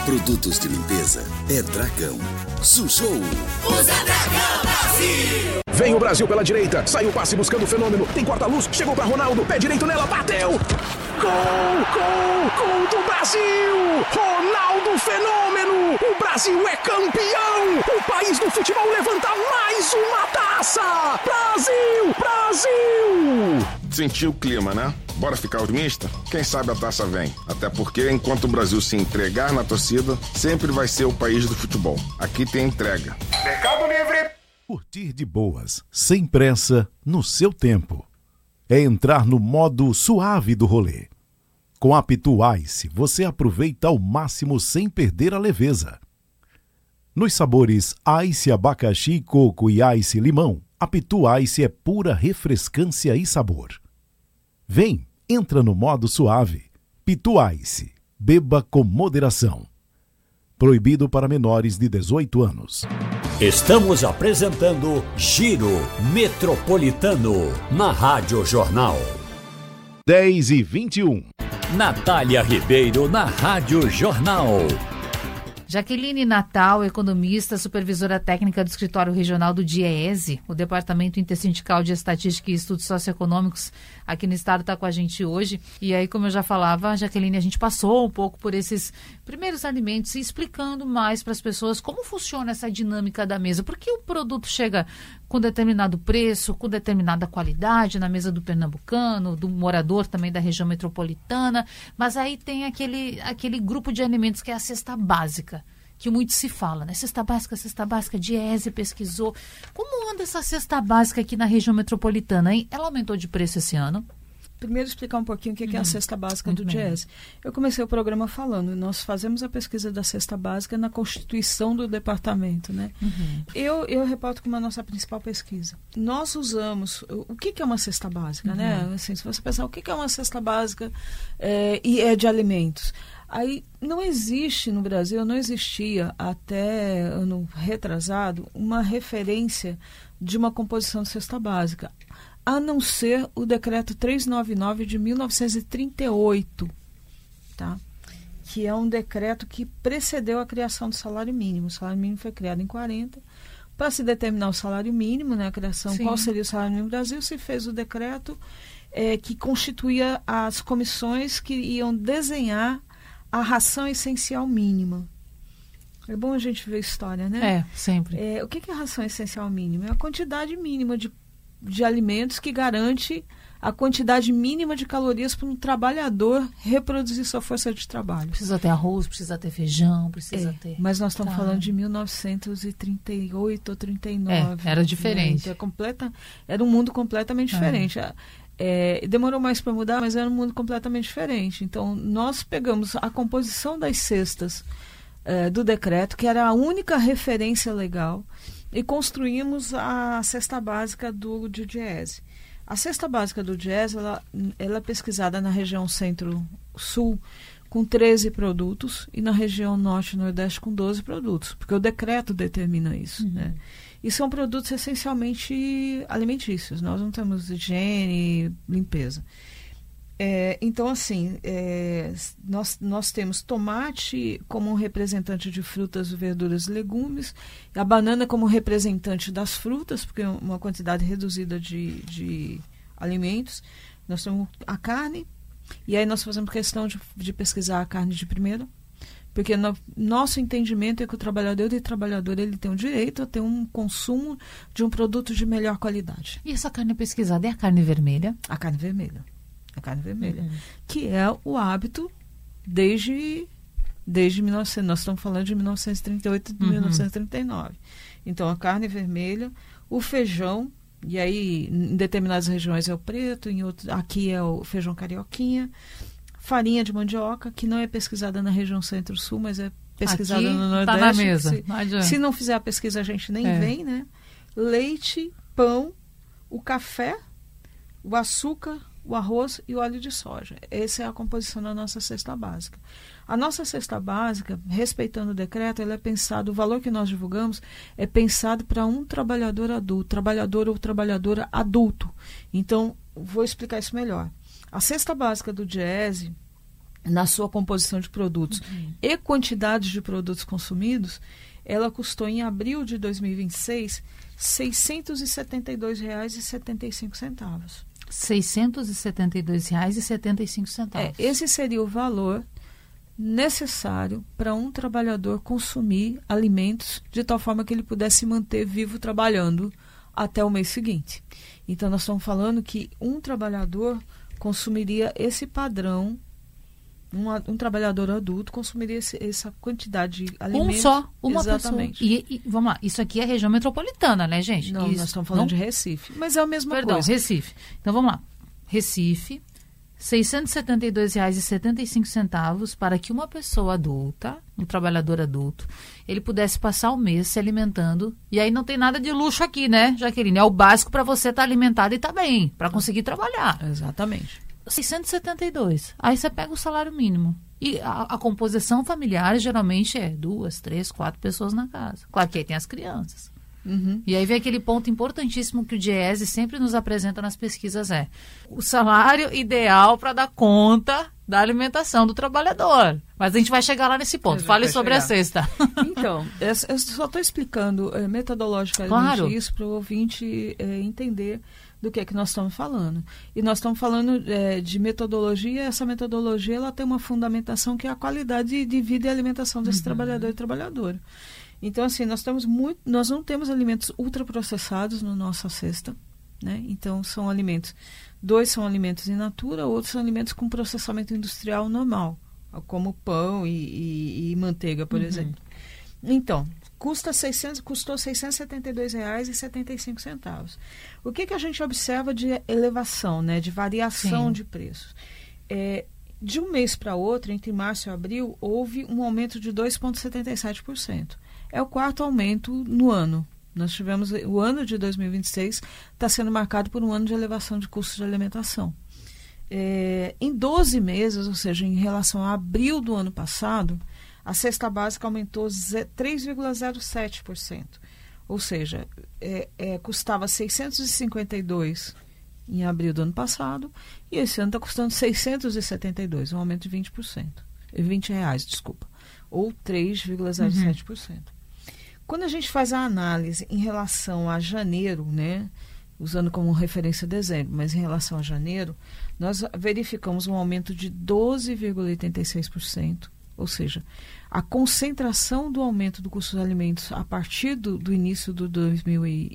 Produtos de limpeza é Dragão. Sushow. Usa Dragão, Brasil! Vem o Brasil pela direita, saiu o passe buscando o fenômeno, tem corta-luz, chegou pra Ronaldo, pé direito nela, bateu! Gol do Brasil! Ronaldo Fenômeno! O Brasil é campeão! O país do futebol levanta mais uma taça! Brasil! Sentiu o clima, né? Bora ficar otimista? Quem sabe a taça vem. Até porque, enquanto o Brasil se entregar na torcida, sempre vai ser o país do futebol. Aqui tem entrega. Mercado Livre! Curtir de boas, sem pressa, no seu tempo. É entrar no modo suave do rolê. Com a Pitu Ice, você aproveita ao máximo sem perder a leveza. Nos sabores Ice abacaxi, coco e Ice limão, a Pitu Ice é pura refrescância e sabor. Vem, entra no modo suave. Pitu Ice, beba com moderação. Proibido para menores de 18 anos. Estamos apresentando Giro Metropolitano na Rádio Jornal. 10h21. Natália Ribeiro na Rádio Jornal. Jaqueline Natal, economista, supervisora técnica do Escritório Regional do DIEESE, o Departamento Intersindical de Estatística e Estudos Socioeconômicos aqui no estado, está com a gente hoje. E aí, como eu já falava, Jaqueline, a gente passou um pouco por esses primeiros alimentos e explicando mais para as pessoas como funciona essa dinâmica da mesa. Por que o produto chega com determinado preço, com determinada qualidade na mesa do pernambucano, do morador também da região metropolitana, mas aí tem aquele grupo de alimentos que é a cesta básica, que muito se fala, né? Cesta básica, DIEESE pesquisou. Como anda essa cesta básica aqui na região metropolitana, hein? Ela aumentou de preço esse ano? Primeiro explicar um pouquinho o que é a cesta básica do DIEESE. Eu comecei o programa falando, nós fazemos a pesquisa da cesta básica na constituição do departamento, né? Eu reporto como a nossa principal pesquisa. Nós usamos, o que é uma cesta básica, né? Assim, se você pensar o que é uma cesta básica e é de alimentos, aí não existe no Brasil, não existia até ano retrasado, uma referência de uma composição de cesta básica, a não ser o decreto 399 de 1938, tá? Que é um decreto que precedeu a criação do salário mínimo. O salário mínimo foi criado em 40. Para se determinar o salário mínimo, né, a criação, Sim. Qual seria o salário mínimo no Brasil, se fez o decreto que constituía as comissões que iam desenhar a ração essencial mínima. É bom a gente ver a história, né? É, sempre. O que é a ração essencial mínima? É a quantidade mínima de alimentos que garante a quantidade mínima de calorias para um trabalhador reproduzir sua força de trabalho. Precisa ter arroz, precisa ter feijão, precisa ter... Mas nós estamos falando de 1938 ou 39. Era diferente. Era um mundo completamente diferente. Demorou mais para mudar, mas era um mundo completamente diferente. Então, nós pegamos a composição das cestas do decreto, que era a única referência legal, e construímos a cesta básica do DIEESE. A cesta básica do DIEESE, ela é pesquisada na região centro-sul com 13 produtos e na região norte e nordeste com 12 produtos, porque o decreto determina isso, né? E são produtos essencialmente alimentícios, nós não temos higiene, limpeza. Então, assim, nós temos tomate como representante de frutas, verduras e legumes, a banana como representante das frutas, porque é uma quantidade reduzida de alimentos. Nós temos a carne, e aí nós fazemos questão de pesquisar a carne de primeira, porque nosso entendimento é que o trabalhador ele tem o direito a ter um consumo de um produto de melhor qualidade. E essa carne pesquisada é a carne vermelha? A carne vermelha. Que é o hábito desde 1900, nós estamos falando de 1938 e 1939. Então, a carne vermelha, o feijão, e aí em determinadas regiões é o preto, aqui é o feijão carioquinha, farinha de mandioca, que não é pesquisada na região centro-sul, mas é pesquisada aqui no Nordeste. Tá na mesa. Se não fizer a pesquisa, a gente nem vem, né? Leite, pão, o café, o açúcar, o arroz e o óleo de soja. Essa é a composição da nossa cesta básica. A nossa cesta básica, respeitando o decreto, ela é pensado, o valor que nós divulgamos é pensado para um trabalhador adulto, trabalhador ou trabalhadora adulto. Então, vou explicar isso melhor. A cesta básica do DIEESE, na sua composição de produtos e quantidade de produtos consumidos, ela custou em abril de 2026 R$ 672,75. R$ 672,75. Esse seria o valor necessário para um trabalhador consumir alimentos de tal forma que ele pudesse manter vivo trabalhando até o mês seguinte. Então, nós estamos falando que um trabalhador consumiria esse padrão, um trabalhador adulto consumiria essa quantidade de alimentos. Uma Exatamente. pessoa. E vamos lá, isso aqui é região metropolitana, né, gente? Não, nós estamos falando de Recife. Mas é a mesma coisa. Recife. Então, vamos lá. Recife, R$ 672,75 para que uma pessoa adulta, um trabalhador adulto, ele pudesse passar o mês se alimentando. E aí não tem nada de luxo aqui, né, Jaqueline? É o básico para você estar alimentado e estar bem, para conseguir trabalhar. Exatamente. 672. Aí você pega o salário mínimo. E a composição familiar geralmente é 2, 3, 4 pessoas na casa. Claro que aí tem as crianças. E aí vem aquele ponto importantíssimo que o DIEESE sempre nos apresenta nas pesquisas, o salário ideal para dar conta da alimentação do trabalhador. Mas a gente vai chegar lá nesse ponto. Fale sobre a cesta. Então, eu só estou explicando metodologicamente isso para o ouvinte entender do que é que nós estamos falando. E nós estamos falando de metodologia. Essa metodologia ela tem uma fundamentação que é a qualidade de vida e alimentação desse trabalhador e trabalhadora. Então, assim, nós não temos alimentos ultraprocessados na nossa cesta, né? Então, são alimentos, 2 são alimentos in natura, outros são alimentos com processamento industrial normal, como pão e manteiga, por exemplo. Então, custou R$ 672,75. O que a gente observa de elevação, né, de variação de preços? De um mês para outro, entre março e abril, houve um aumento de 2,77%. É o 4º aumento no ano. Nós tivemos o ano de 2026 está sendo marcado por um ano de elevação de custos de alimentação. Em 12 meses, ou seja, em relação a abril do ano passado, a cesta básica aumentou 3,07%. Ou seja, custava R$ 652 em abril do ano passado e esse ano está custando 672, um aumento de 20%. R$20, desculpa. Ou 3,07%. Quando a gente faz a análise em relação a janeiro, né, usando como referência dezembro, mas em relação a janeiro, nós verificamos um aumento de 12,86%, ou seja, a concentração do aumento do custo dos alimentos a partir do início do 2026